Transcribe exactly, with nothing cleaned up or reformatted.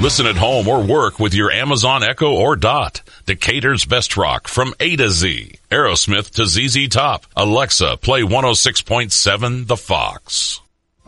Listen at home or work with your Amazon Echo or Dot. Decatur's best rock from A to Z. Aerosmith to Z Z Top. Alexa, play one oh six point seven The Fox.